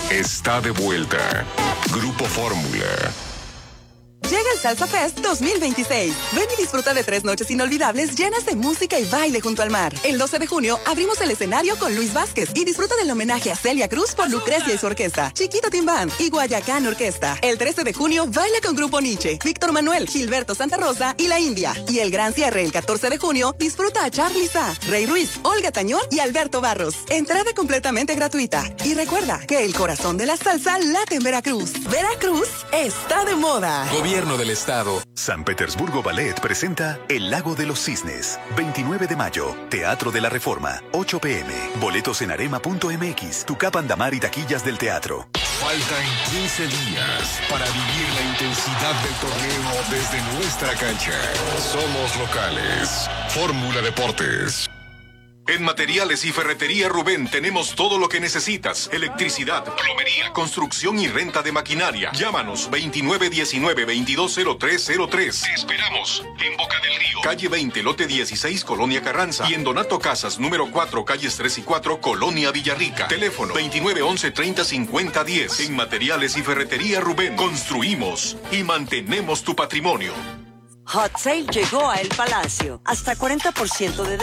está de vuelta. Grupo Fórmula. Llega el Salsa Fest 2026. Ven y disfruta de 3 noches inolvidables llenas de música y baile junto al mar. El 12 de junio abrimos el escenario con Luis Vázquez y disfruta del homenaje a Celia Cruz por Lucrecia y su orquesta, Chiquito Timbán y Guayacán Orquesta. El 13 de junio baila con Grupo Nietzsche, Víctor Manuel, Gilberto Santa Rosa y La India. Y el gran cierre el 14 de junio disfruta a Charly Sa, Rey Ruiz, Olga Tañón y Alberto Barros. Entrada completamente gratuita. Y recuerda que el corazón de la salsa late en Veracruz. Veracruz está de moda. Gobierno del Estado. San Petersburgo Ballet presenta El Lago de los Cisnes, 29 de mayo, Teatro de la Reforma, 8 p.m. Boletos en arema.mx, Tucapán Damar y taquillas del teatro. Faltan 15 días para vivir la intensidad del torneo desde nuestra cancha. Somos locales. Fórmula Deportes. En Materiales y Ferretería Rubén tenemos todo lo que necesitas. Electricidad, plomería, construcción y renta de maquinaria. Llámanos 2919-220303. Te esperamos en Boca del Río, calle 20, lote 16, Colonia Carranza. Y en Donato Casas, número 4, calles 3 y 4, Colonia Villarrica. Teléfono 2911-305010. En Materiales y Ferretería Rubén construimos y mantenemos tu patrimonio. Hot Sale llegó a El Palacio. Hasta 40% de